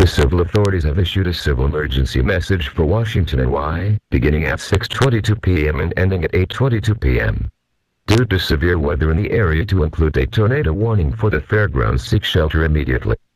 The civil authorities have issued a civil emergency message for Washington NY, beginning at 6:22 p.m. and ending at 8:22 p.m. Due to severe weather in the area to include a tornado warning for the fairgrounds, seek shelter immediately.